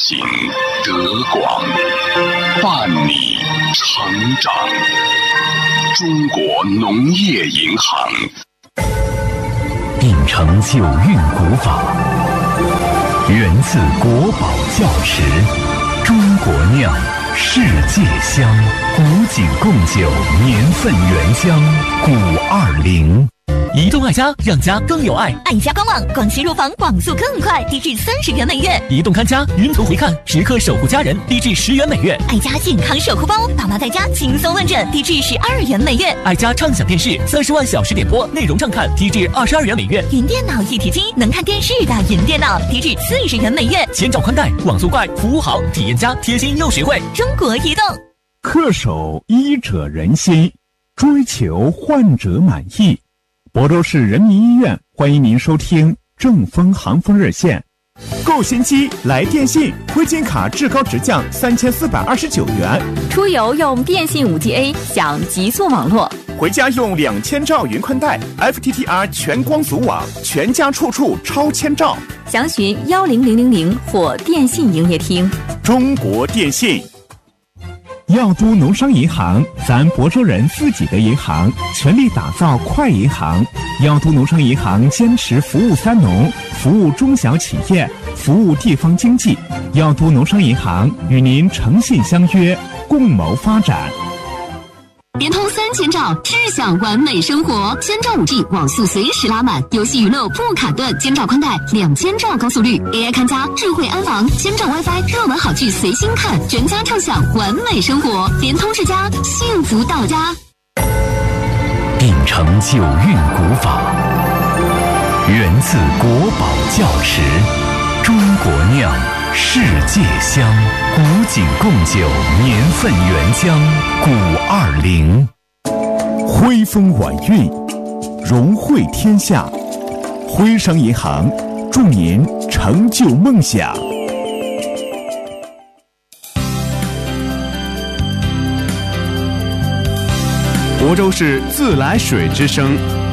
行德广，伴你成长。中国农业银行秉承九韵古法，源自国宝窖池，中国酿，世界香，古井贡酒，年份原香520。 移动爱家，让家更有爱。 爱家官网，广西入房网速更快，低至30元每月。 移动看家，云图回看，时刻守护家人，低至10元每月。 爱家健康守护包，爸妈在家轻松问诊，低至12元每月。 爱家畅享电视，30万小时点播，内容畅看，低至22元每月。 云电脑一体机，能看电视的云电脑，低至40元每月。 千兆宽带，网速快，服务好，体验佳，贴心又实惠。 中国移动。 恪守医者仁心，追求患者满意。亳州市人民医院欢迎您收听正风行风热线。购新机来电信，挥金卡至高直降3429元。 出游用电信5G A 享极速网络， 回家用2000兆云宽带 FTTR 全光组网，全家处处超千兆。 详询10000或电信营业厅。 中国电信。药都农商银行，咱亳州人自己的银行，全力打造快银行。药都农商银行坚持服务三农，服务中小企业，服务地方经济。药都农商银行与您诚信相约，共谋发展。 联通3000兆，智享完美生活。千兆5G 网速随时拉满，游戏娱乐不卡顿。千兆宽带，2000兆高速率 ，AI 看家，智慧安防，千兆 WiFi， 热门好剧随心看，全家畅享完美生活。联通世家，幸福到家。 秉承九韵古法，源自国宝窖池，中国酿，世界香，古井贡酒，年份原香520。 徽风晚运，荣惠天下。徽商银行祝您成就梦想。亳州市自来水之声。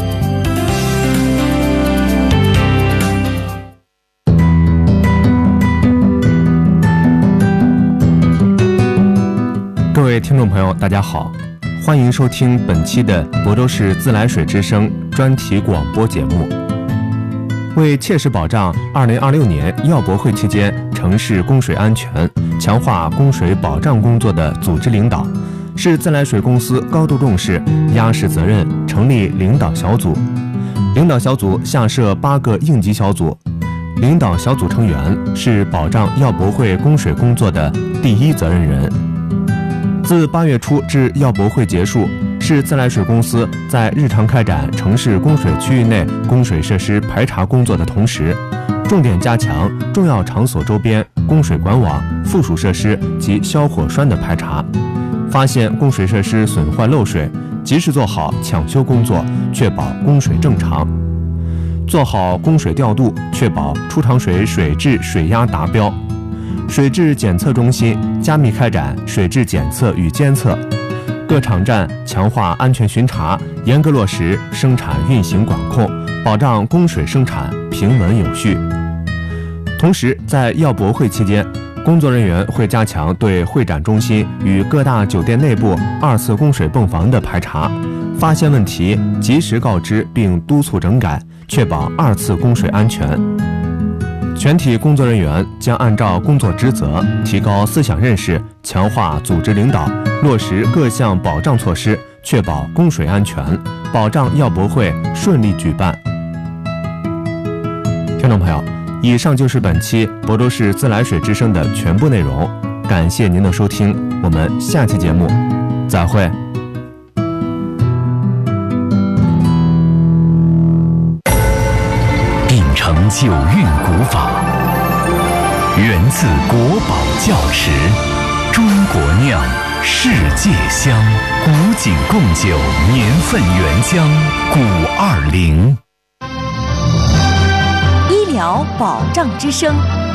各位听众朋友，大家好，欢迎收听本期的亳州市自来水之声专题广播节目。为切实保障2026年药博会期间城市供水安全，强化供水保障工作的组织领导，市自来水公司高度重视，压实责任，成立领导小组。领导小组下设8个应急小组，领导小组成员是保障药博会供水工作的第一责任人。自8月初至药博会结束，市自来水公司在日常开展城市供水区域内供水设施排查工作的同时，重点加强重要场所周边供水管网、附属设施及消火栓的排查，发现供水设施损坏漏水，及时做好抢修工作，确保供水正常；做好供水调度，确保出厂水水质水压达标。水质检测中心加密开展水质检测与监测，各厂站强化安全巡查，严格落实生产运行管控，保障供水生产平稳有序。同时，在药博会期间，工作人员会加强对会展中心与各大酒店内部2次供水泵房的排查，发现问题及时告知并督促整改，确保2次供水安全。全体工作人员将按照工作职责，提高思想认识，强化组织领导，落实各项保障措施，确保供水安全，保障药博会顺利举办。听众朋友，以上就是本期亳州市自来水之声的全部内容，感谢您的收听，我们下期节目再会。 秉承九韵古法，源自国宝窖池，中国酿，世界香，古井贡酒，年份原香520。 医疗保障之声。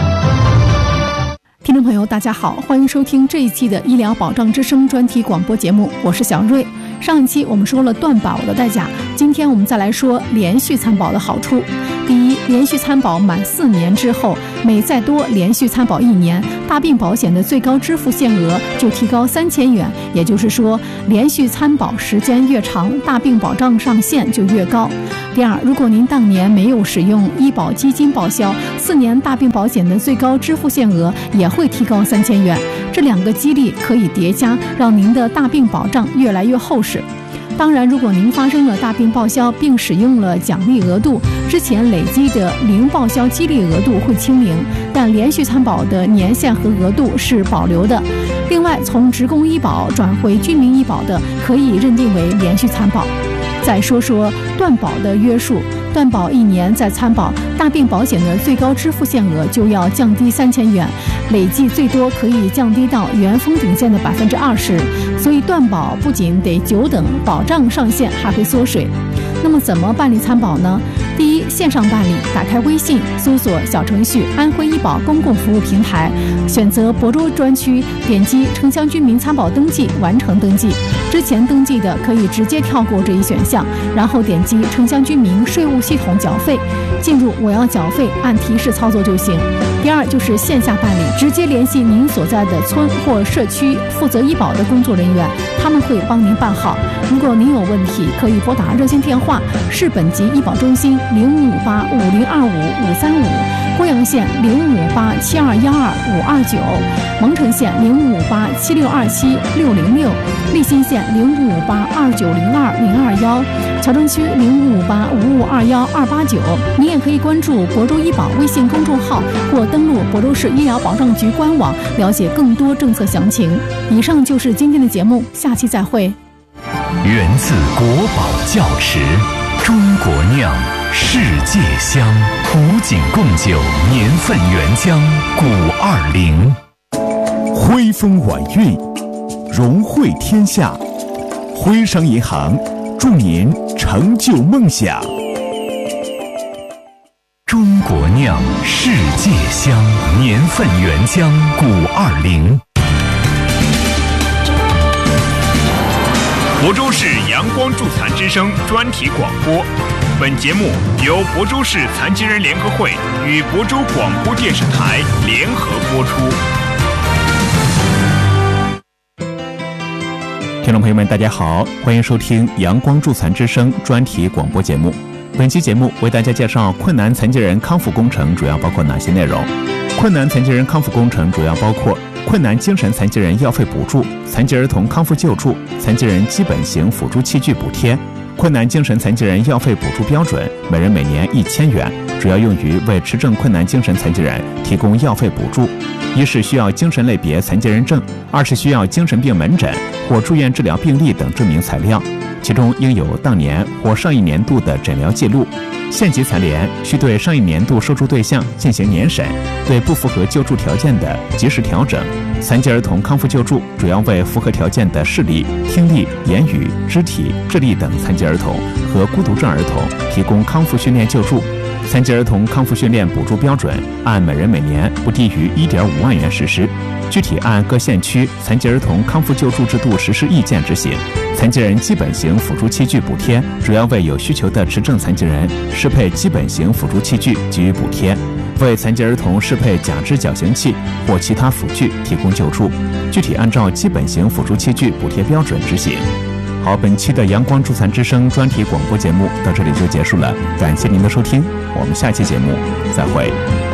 听众朋友大家好，欢迎收听这一期的医疗保障之声专题广播节目，我是小瑞。 上一期我们说了断保的代价，今天我们再来说连续参保的好处。第一，连续参保满4年之后，每再多连续参保1年，大病保险的最高支付限额就提高3000元，也就是说，连续参保时间越长，大病保障上限就越高。第二，如果您当年没有使用医保基金报销，4年大病保险的最高支付限额也会提高3000元，这2个激励可以叠加，让您的大病保障越来越厚实。当然，如果您发生了大病报销并使用了奖励额度，之前累积的零报销激励额度会清零，但连续参保的年限和额度是保留的。另外，从职工医保转回居民医保的，可以认定为连续参保。再说说断保的约束，断保1年再参保，大病保险的最高支付限额就要降低3000元，累计最多可以降低到原封顶线的20%。所以断保不仅得久等，保障上限还会缩水。那么怎么办理参保呢？第一，线上办理，打开微信，搜索小程序安徽医保公共服务平台，选择亳州专区，点击城乡居民参保登记，完成登记。之前登记的可以直接跳过这一选项，然后点击城乡居民税务系统缴费，进入我要缴费，按提示操作就行。第二就是线下办理，直接联系您所在的村或社区负责医保的工作人员，他们会帮您办好。如果您有问题，可以拨打热线电话，市本级医保中心05585025-535，贵阳县05587212-529，蒙城县05587627-606，利辛县05582902-021，谯城区05585521-289。您也可以关注亳州医保微信公众号或登录亳州市医疗保障局官网，了解更多政策详情。以上就是今天的节目，下期再会。 源自国宝窖池，中国酿，世界香，古井贡酒年份原浆520， 徽风晚韵，融汇天下。徽商银行祝您成就梦想。 中国酿，世界香，年份原浆520。 亳州市阳光助残之声专题广播，本节目由亳州市残疾人联合会与亳州广播电视台联合播出。 听众朋友们，大家好，欢迎收听阳光助残之声专题广播节目。本期节目为大家介绍困难残疾人康复工程主要包括哪些内容。困难残疾人康复工程主要包括困难精神残疾人药费补助、残疾儿童康复救助、残疾人基本型辅助器具补贴。困难精神残疾人药费补助标准每人每年1000元，主要用于为持证困难精神残疾人提供药费补助。一是需要精神类别残疾人证，二是需要精神病门诊或住院治疗病历等证明材料，其中应有当年或上一年度的诊疗记录。县级残联需对上一年度受助对象进行年审，对不符合救助条件的及时调整。残疾儿童康复救助主要为符合条件的视力、听力、言语、肢体、智力等残疾儿童和孤独症儿童提供康复训练救助。残疾儿童康复训练补助标准按每人每年不低于1.5万元实施，具体按各县区残疾儿童康复救助制度实施意见执行。残疾人基本型辅助器具补贴主要为有需求的持证残疾人适配基本型辅助器具给予补贴，为残疾儿童适配假肢矫形器或其他辅具提供救助，具体按照基本型辅助器具补贴标准执行。好，本期的阳光助残之声专题广播节目到这里就结束了，感谢您的收听，我们下期节目再会。